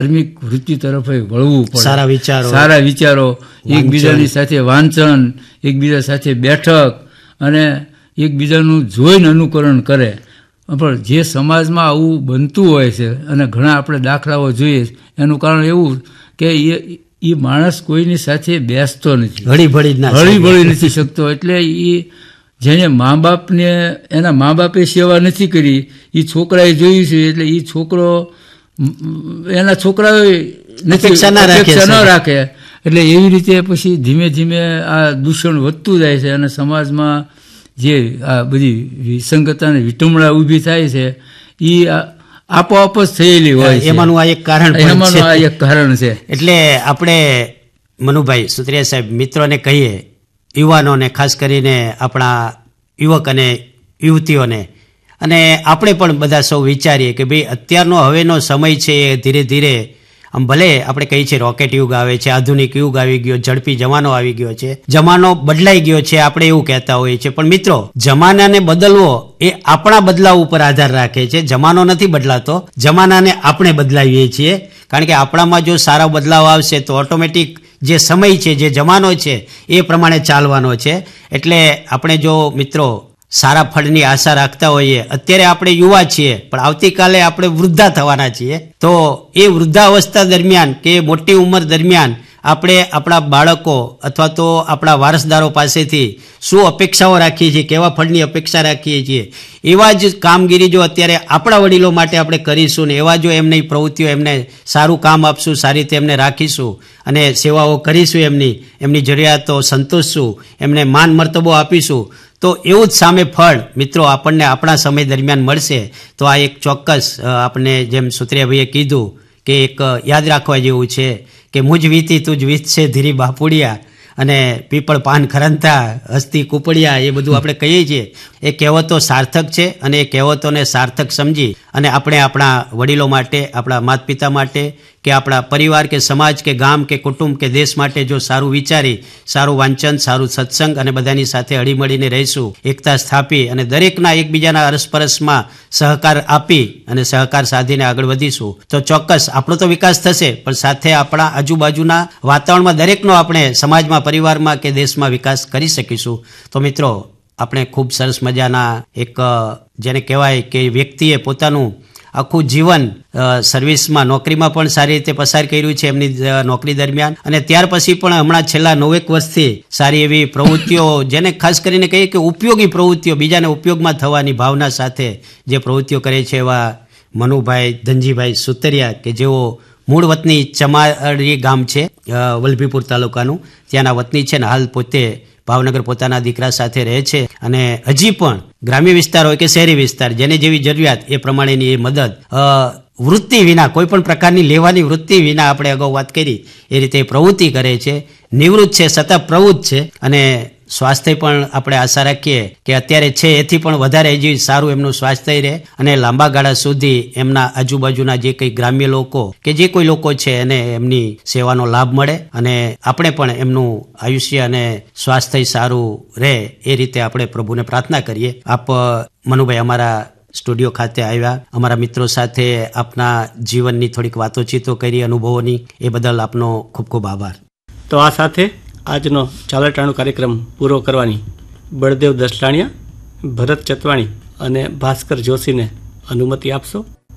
ધાર્મિક વૃત્તિ તરફ વળવું પડે. સારા વિચારો, એકબીજાની સાથે વાંચન, એકબીજા સાથે બેઠક અને એકબીજાનું જોઈને અનુકરણ કરે. પણ જે સમાજમાં આવું બનતું હોય છે અને ઘણા આપણે દાખલાઓ જોઈએ, એનું કારણ એવું કે એ માણસ કોઈની સાથે બેસતો નથી, હળીભળી નથી શકતો. એટલે એ જેને મા બાપને એના મા બાપે સેવા નથી કરી, એ છોકરાએ જોયું છે, એટલે એ છોકરો એના છોકરાએ અપેક્ષા ન રાખે. એટલે એવી રીતે પછી ધીમે ધીમે આ દૂષણ વધતું જાય છે અને સમાજમાં જે આ બધી વિસંગતતા અને વિટુમણા ઊભી થાય છે એ આપોઆપ જ થયેલી હોય છે. એમાંનું આ એક કારણ છે. એટલે આપણે મનુભાઈ સુત્રિયા સાહેબ મિત્રોને કહીએ, યુવાનોને, ખાસ કરીને આપણા યુવક અને યુવતીઓને, અને આપણે પણ બધા સૌ વિચારીએ કે ભાઈ અત્યારનો હવેનો સમય છે એ ધીરે ધીરે આમ ભલે આપણે કહીએ છીએ રોકેટ યુગ આવે છે, આધુનિક યુગ આવી ગયો, ઝડપી જમાનો આવી ગયો છે, જમાનો બદલાઈ ગયો છે, આપણે એવું કહેતા હોઈએ છીએ. પણ મિત્રો, જમાનાને બદલવો એ આપણા બદલાવ ઉપર આધાર રાખે છે. જમાનો નથી બદલાતો, જમાનાને આપણે બદલાવીએ છીએ. કારણ કે આપણામાં જો સારા બદલાવ આવશે તો ઓટોમેટિક જે સમય છે, જે જમાનો છે એ પ્રમાણે ચાલવાનો છે. એટલે આપણે જો મિત્રો સારા ફળની આશા રાખતા હોઈએ, અત્યારે આપણે યુવા છીએ પણ આવતીકાલે આપણે વૃદ્ધા થવાના છીએ, તો એ વૃદ્ધાવસ્થા દરમિયાન કે મોટી ઉંમર દરમિયાન આપણે આપણા બાળકો અથવા તો આપણા વારસદારો પાસેથી શું અપેક્ષાઓ રાખીએ છીએ, કેવા ફળની અપેક્ષા રાખીએ છીએ, એવા જ કામગીરી જો અત્યારે આપણા વડીલો માટે આપણે કરીશું ને એવા જો એમની પ્રવૃત્તિઓ, એમને સારું કામ આપશું, સારી રીતે એમને રાખીશું અને સેવાઓ કરીશું, એમની જરૂરિયાતો સંતોષશું, એમને માન મર્તબો આપીશું, તો એવું જ સામે ફળ મિત્રો આપણને આપણા સમય દરમિયાન મળશે. તો આ એક ચોક્કસ આપણને જેમ સુત્રિયાભાઈએ કીધું કે એક યાદ રાખવા જેવું છે કે મુજ વીતી તુજ વીતશે ધીરી બાપુડિયા અને પીપળ પાન ખરંતા હસ્તી કુપડિયા, એ બધું આપણે કહીએ છીએ. એ કહેવતો સાર્થક છે અને એ કહેવતોને સાર્થક સમજી અને આપણે આપણા વડીલો માટે, આપણા માતા પિતા માટે કે આપણા પરિવાર કે સમાજ કે ગામ કે કુટુંબ કે દેશ માટે જો સારું વિચારી, સારું વાંચન, સારું સત્સંગ અને બધાની સાથે હળીમળીને રહીશું, એકતા સ્થાપી અને દરેકના એકબીજાના અરસપરસમાં સહકાર આપી અને સહકાર સાધીને આગળ વધીશું તો ચોક્કસ આપણો તો વિકાસ થશે, પણ સાથે આપણા આજુબાજુના વાતાવરણમાં દરેકનો આપણે સમાજમાં, પરિવારમાં કે દેશમાં વિકાસ કરી શકીશું. તો મિત્રો, આપણે ખૂબ સરસ મજાના એક જેને કહેવાય કે વ્યક્તિએ પોતાનું આખું જીવન સર્વિસમાં, નોકરીમાં પણ સારી રીતે પસાર કર્યું છે એમની નોકરી દરમિયાન, અને ત્યાર પછી પણ હમણાં છેલ્લા 9 વર્ષથી સારી એવી પ્રવૃત્તિઓ, જેને ખાસ કરીને કહીએ કે ઉપયોગી પ્રવૃત્તિઓ, બીજાને ઉપયોગમાં થવાની ભાવના સાથે જે પ્રવૃત્તિઓ કરે છે એવા મનુભાઈ ધનજીભાઈ સુતરિયા કે જેઓ મૂળ વતની ચમારી ગામ છે, વલભીપુર તાલુકાનું, ત્યાંના વતની છે ને હાલ પોતે ભાવનગર પોતાના દીકરા સાથે રહે છે અને હજી પણ ગ્રામ્ય વિસ્તાર હોય કે શહેરી વિસ્તાર, જેને જેવી જરૂરિયાત એ પ્રમાણેની એ મદદ વૃત્તિ વિના, કોઈ પણ પ્રકારની લેવાની વૃત્તિ વિના, આપણે અગાઉ વાત કરી એ રીતે પ્રવૃત્તિ કરે છે. નિવૃત્ત છે, સતત પ્રવૃત્ત છે અને સ્વાસ્થ્ય પણ આપણે આશા રાખીએ કે અત્યારે છે એથી પણ વધારે હજી સારું એમનું સ્વાસ્થ્ય રહે અને લાંબા ગાળા સુધી એમના આજુબાજુના જે કંઈ ગ્રામ્ય લોકો કે જે કોઈ લોકો છે એને એમની સેવાનો લાભ મળે અને આપણે પણ એમનું આયુષ્ય અને સ્વાસ્થ્ય સારું રહે એ રીતે આપણે પ્રભુને પ્રાર્થના કરીએ. આપ મનુભાઈ અમારા સ્ટુડિયો ખાતે આવ્યા, અમારા મિત્રો સાથે આપના જીવનની થોડીક વાતોચીતો કરી, અનુભવોની, એ બદલ આપનો ખૂબ ખૂબ આભાર. તો આ સાથે આજનો ચાલટાણું કાર્યક્રમ પૂરો કરવાની બળદેવ દસલાણિયા, ભરત ચતવાણી અને ભાસ્કર જોશીને અનુમતિ આપશો.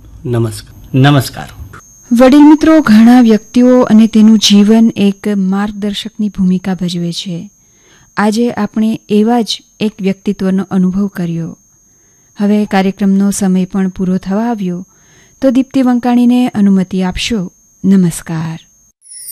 નમસ્કાર. વડીલ મિત્રો, ઘણા વ્યક્તિઓ અને તેનું જીવન એક માર્ગદર્શકની ભૂમિકા ભજવે છે. આજે આપણે એવા જ એક વ્યક્તિત્વનો અનુભવ કર્યો. હવે કાર્યક્રમનો સમય પણ પૂરો થવા આવ્યો, તો દીપ્તિ વંકાણીને અનુમતિ આપશો. નમસ્કાર.